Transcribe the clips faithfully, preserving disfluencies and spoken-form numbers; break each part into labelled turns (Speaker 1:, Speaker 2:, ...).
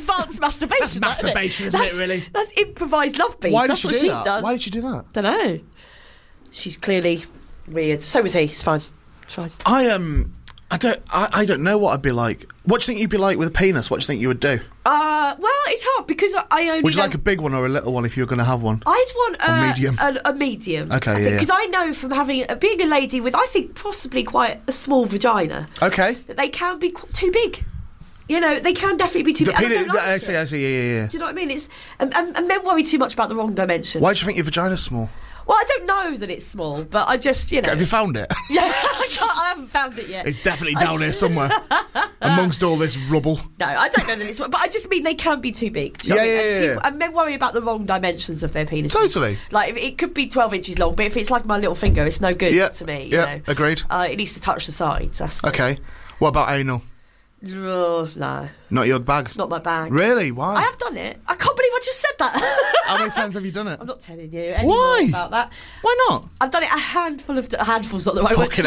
Speaker 1: advanced masturbation.
Speaker 2: That's masturbation,
Speaker 1: isn't it?
Speaker 2: isn't it, really?
Speaker 1: That's improvised love beats.
Speaker 2: Why did
Speaker 1: that's
Speaker 2: she
Speaker 1: what
Speaker 2: do
Speaker 1: she's
Speaker 2: that?
Speaker 1: done.
Speaker 2: Why did she do that?
Speaker 1: Don't know. She's clearly weird. So was he. It's fine. It's fine.
Speaker 2: I um, I don't, I, I don't know what I'd be like. What do you think you'd be like with a penis? What do you think you would do?
Speaker 1: Uh, well, it's hard because I only.
Speaker 2: Would you
Speaker 1: know...
Speaker 2: like a big one or a little one if you were going to have one?
Speaker 1: I'd want a
Speaker 2: Or medium?
Speaker 1: A, a medium.
Speaker 2: Okay, yeah,
Speaker 1: Because
Speaker 2: yeah.
Speaker 1: I know from having uh, being a lady with, I think, possibly quite a small vagina.
Speaker 2: Okay.
Speaker 1: That they can be qu- too big. You know, they can definitely be too
Speaker 2: The
Speaker 1: big. and I
Speaker 2: penis,
Speaker 1: don't like
Speaker 2: I
Speaker 1: it.
Speaker 2: see, I see, yeah, yeah, yeah.
Speaker 1: Do you know what I mean? It's and, and, and men worry too much about the wrong dimension.
Speaker 2: Why do you think your vagina's small?
Speaker 1: Well, I don't know that it's small, but I just, you know.
Speaker 2: Have you found it?
Speaker 1: Yeah, I, can't, I haven't found it yet.
Speaker 2: It's definitely down here somewhere, amongst all this rubble.
Speaker 1: No, I don't know that it's small, but I just mean they can be too big. Do you know
Speaker 2: Yeah,
Speaker 1: what I mean?
Speaker 2: yeah,
Speaker 1: and,
Speaker 2: yeah,
Speaker 1: people,
Speaker 2: yeah.
Speaker 1: and men worry about the wrong dimensions of their penis.
Speaker 2: Totally.
Speaker 1: Like, if it could be twelve inches long, but if it's like my little finger, it's no good
Speaker 2: Yeah,
Speaker 1: to me. You
Speaker 2: yeah,
Speaker 1: know?
Speaker 2: agreed.
Speaker 1: Uh, it needs to touch the sides. That's the-
Speaker 2: Okay. What about anal?
Speaker 1: Oh, no,
Speaker 2: Not your bag?
Speaker 1: not my bag.
Speaker 2: Really? Why?
Speaker 1: I have done it. I can't believe I just said that.
Speaker 2: How many times have you done it?
Speaker 1: I'm not telling you any
Speaker 2: Why?
Speaker 1: more about that.
Speaker 2: Why not?
Speaker 1: I've done it a handful of a handful's not the right word.
Speaker 2: Fucking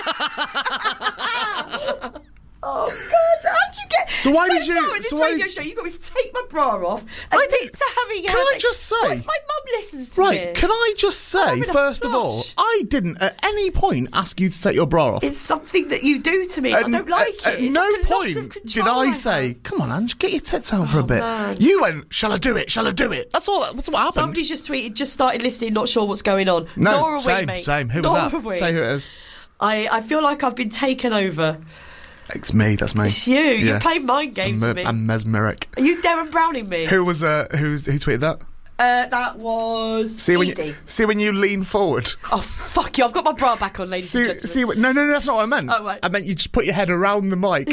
Speaker 1: to Oh God! How'd you get
Speaker 2: So why did you-
Speaker 1: far in this
Speaker 2: so why
Speaker 1: radio
Speaker 2: did-
Speaker 1: show? You got me to take my bra off and
Speaker 2: I
Speaker 1: admit
Speaker 2: did-
Speaker 1: to having.
Speaker 2: Can I just say-
Speaker 1: What if my mum listens to
Speaker 2: Right,
Speaker 1: this?
Speaker 2: can I just say,
Speaker 1: having a
Speaker 2: first of all,
Speaker 1: flush.
Speaker 2: I didn't at any point ask you to take your bra off.
Speaker 1: It's something that you do to me.
Speaker 2: At-
Speaker 1: I don't like
Speaker 2: at,
Speaker 1: it.
Speaker 2: At
Speaker 1: It's
Speaker 2: no
Speaker 1: like a loss of
Speaker 2: point
Speaker 1: control
Speaker 2: did I
Speaker 1: have.
Speaker 2: say, come on, Ange, get your tits out for a
Speaker 1: Oh,
Speaker 2: bit.
Speaker 1: man.
Speaker 2: You went, shall I do it? Shall I do it? That's all. That's what happened.
Speaker 1: Somebody's just tweeted, just started listening, not sure what's going on.
Speaker 2: no,
Speaker 1: Nor are
Speaker 2: same,
Speaker 1: we, mate.
Speaker 2: same. Who
Speaker 1: Nor
Speaker 2: was
Speaker 1: are
Speaker 2: that?
Speaker 1: we.
Speaker 2: Say who it is.
Speaker 1: I, I feel like I've been taken over.
Speaker 2: It's me. That's me.
Speaker 1: It's you.
Speaker 2: Yeah.
Speaker 1: You're playing mind games
Speaker 2: I'm,
Speaker 1: with me.
Speaker 2: I'm mesmeric.
Speaker 1: Are you Darren Browning me?
Speaker 2: Who was uh, who's, who tweeted that?
Speaker 1: Uh, that was
Speaker 2: See when
Speaker 1: Edie.
Speaker 2: you see when you lean forward.
Speaker 1: Oh, fuck you. I've got my bra back on, ladies
Speaker 2: See,
Speaker 1: and gentlemen.
Speaker 2: see, what- no, no, no, that's not what I meant.
Speaker 1: Oh, right.
Speaker 2: I meant you just put your head around the mic,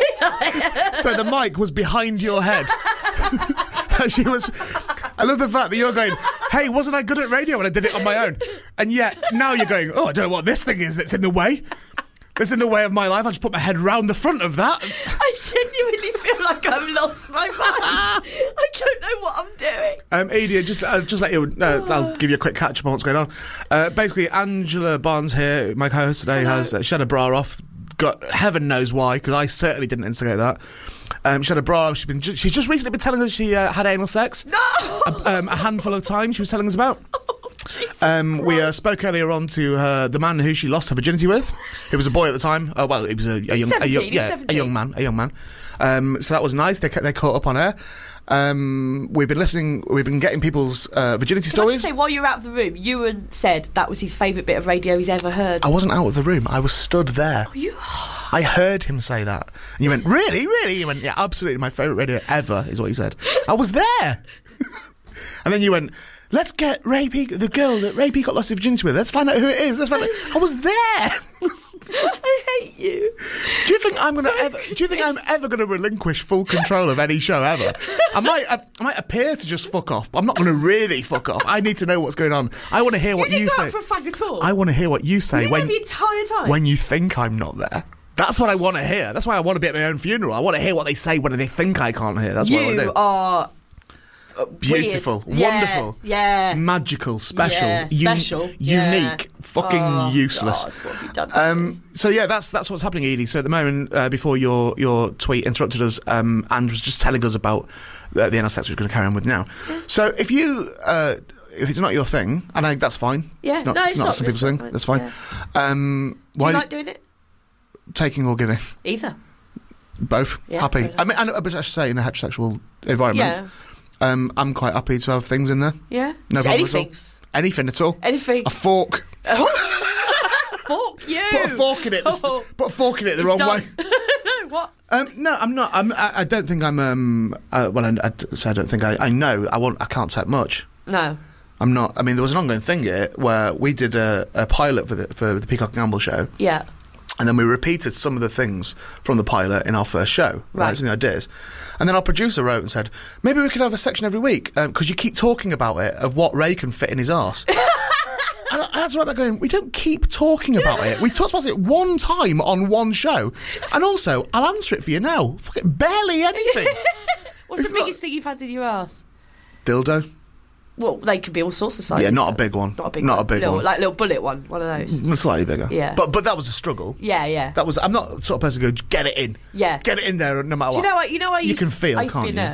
Speaker 2: so the mic was behind your head. And she was. I love the fact that you're going, hey, wasn't I good at radio when I did it on my own? And yet now you're going, oh, I don't know what this thing is that's in the way. That's in the way of my life. I just put my head round the front of that.
Speaker 1: I genuinely feel like I've lost my mind. I don't know what I'm doing.
Speaker 2: Um, Edie, just uh, just let you. Uh, I'll give you a quick catch up on what's going on. Uh, basically, Angela Barnes here, my co-host today, has uh, she had a bra off. Got heaven knows why, because I certainly didn't instigate that. Um, she had a bra off. She's been. She's just recently been telling us she uh, had anal sex.
Speaker 1: No.
Speaker 2: A, um, a handful of times she was telling us about. Um, we uh, spoke earlier on to uh, the man who she lost her virginity with. He was a boy at the time. Uh, well, he was a, a young, a young,
Speaker 1: seventeen, he was
Speaker 2: yeah, a
Speaker 1: seventeen.
Speaker 2: young man, a young man. Um, so that was nice. They ca- they caught up on air. Um, we've been listening. We've been getting people's uh, virginity
Speaker 1: Can I
Speaker 2: stories.
Speaker 1: just say, while you were out of the room, Ewan said that was his favourite bit of radio he's ever heard.
Speaker 2: I wasn't out of the room. I was stood there.
Speaker 1: You
Speaker 2: I heard him say that. And you went, really, really? You went, yeah, absolutely. My favourite radio ever is what he said. I was there. And then you went, let's get Ray Peacock, the girl that Ray Peacock lost his virginity with. Let's find out who it is. Let's find out. I was there.
Speaker 1: I hate you.
Speaker 2: Do you think I'm gonna ever? Do you think I'm ever gonna relinquish full control of any show ever? I might. I, I might appear to just fuck off, but I'm not gonna really fuck off. I need to know what's going on. I want to hear what
Speaker 1: you
Speaker 2: you
Speaker 1: didn't go
Speaker 2: say.
Speaker 1: out for a fag at all.
Speaker 2: I want to hear what you say
Speaker 1: you
Speaker 2: when
Speaker 1: went the entire time.
Speaker 2: when you think I'm not there. That's what I want to hear. That's why I want to be at my own funeral. I want to hear what they say when they think I can't hear. That's what I want to
Speaker 1: you
Speaker 2: do.
Speaker 1: are uh,
Speaker 2: Beautiful,
Speaker 1: weird. Yeah,
Speaker 2: wonderful,
Speaker 1: yeah,
Speaker 2: magical, special,
Speaker 1: yeah,
Speaker 2: un-
Speaker 1: special, yeah.
Speaker 2: unique, fucking
Speaker 1: Oh,
Speaker 2: useless.
Speaker 1: God, what have you done to me?
Speaker 2: Um, so yeah, that's that's what's happening, Edie. So at the moment, uh, before your your tweet interrupted us, um, and was just telling us about uh, the anal sex we're going to carry on with now. So if you. Uh, if it's not your thing, and I think that's fine.
Speaker 1: Yeah,
Speaker 2: it's not,
Speaker 1: no,
Speaker 2: it's
Speaker 1: it's
Speaker 2: not
Speaker 1: not-
Speaker 2: some
Speaker 1: it's
Speaker 2: people's
Speaker 1: not
Speaker 2: thing.
Speaker 1: fine,
Speaker 2: That's fine. Um,
Speaker 1: Do
Speaker 2: why
Speaker 1: you
Speaker 2: do-
Speaker 1: like doing it?
Speaker 2: taking or giving?
Speaker 1: Either.
Speaker 2: Both.
Speaker 1: Yeah,
Speaker 2: happy.
Speaker 1: fair enough.
Speaker 2: I mean, I, know- but I should say in a heterosexual environment,
Speaker 1: Yeah.
Speaker 2: um, I'm quite happy to have things in there.
Speaker 1: Yeah.
Speaker 2: No
Speaker 1: So
Speaker 2: problem at all.
Speaker 1: anything's.
Speaker 2: Anything at all.
Speaker 1: Anything.
Speaker 2: A fork.
Speaker 1: Fuck you.
Speaker 2: Put a fork in it. the-
Speaker 1: Oh.
Speaker 2: Put a fork in it the wrong
Speaker 1: Done.
Speaker 2: way.
Speaker 1: No, what?
Speaker 2: Um, no, I'm not. I'm, I, I don't think I'm. Um, uh, well, I, I, so I don't think I. I know. I won't. I can't take much.
Speaker 1: No.
Speaker 2: I'm not. I mean, there was an ongoing thing here where we did a, a pilot for the for the Peacock and Gamble show,
Speaker 1: Yeah.
Speaker 2: and then we repeated some of the things from the pilot in our first show. Right,
Speaker 1: Right.
Speaker 2: some of the ideas, and then our producer wrote and said, maybe we could have a section every week because you keep talking about it of what Ray can fit in his arse. And I had to write back going, we don't keep talking about it. We talked about it one time on one show. And also, I'll answer it for you now. Fuck it, barely anything.
Speaker 1: What's
Speaker 2: It's
Speaker 1: the
Speaker 2: not-
Speaker 1: biggest thing you've had in your ass?
Speaker 2: Dildo?
Speaker 1: Well, they could be all sorts of sizes.
Speaker 2: Yeah, not a
Speaker 1: but
Speaker 2: big one.
Speaker 1: Not a big
Speaker 2: Not
Speaker 1: one.
Speaker 2: a big
Speaker 1: little,
Speaker 2: one.
Speaker 1: Like a little bullet one. One of those.
Speaker 2: Mm, Slightly bigger.
Speaker 1: Yeah.
Speaker 2: But but that was a struggle.
Speaker 1: Yeah, yeah.
Speaker 2: That was, I'm not the sort of person who goes, get it in.
Speaker 1: Yeah.
Speaker 2: Get it in there no matter
Speaker 1: Do
Speaker 2: what.
Speaker 1: you know what? You know, I
Speaker 2: You
Speaker 1: used,
Speaker 2: can feel,
Speaker 1: I used to
Speaker 2: can't
Speaker 1: be a
Speaker 2: you?
Speaker 1: nurse.